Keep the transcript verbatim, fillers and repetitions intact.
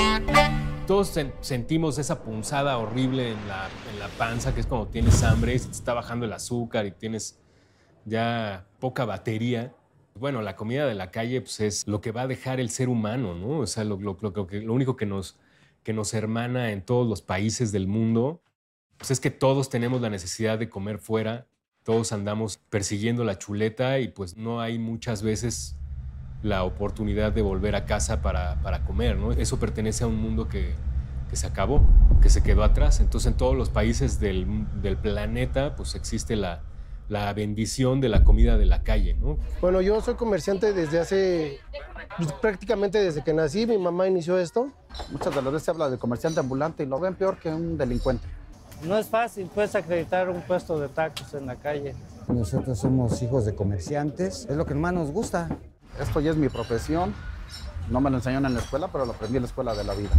Todos sen sentimos esa punzada horrible en la, en la panza, que es cuando tienes hambre y se te está bajando el azúcar y tienes ya poca batería. Bueno, la comida de la calle pues, es lo que va a dejar el ser humano, ¿no? O sea, lo, lo, lo, lo, que, lo único que nos, que nos hermana en todos los países del mundo pues, es que todos tenemos la necesidad de comer fuera, todos andamos persiguiendo la chuleta y pues no hay muchas veces la oportunidad de volver a casa para, para comer, ¿no? Eso pertenece a un mundo que, que se acabó, que se quedó atrás. Entonces, en todos los países del, del planeta, pues existe la, la bendición de la comida de la calle, ¿no? Bueno, yo soy comerciante desde hace, pues, prácticamente desde que nací. Mi mamá inició esto. Muchas de las veces se habla de comerciante ambulante y lo ven peor que un delincuente. No es fácil, pues, acreditar un puesto de tacos en la calle. Nosotros somos hijos de comerciantes, es lo que más nos gusta. Esto ya es mi profesión. No me lo enseñaron en la escuela, pero lo aprendí en la escuela de la vida.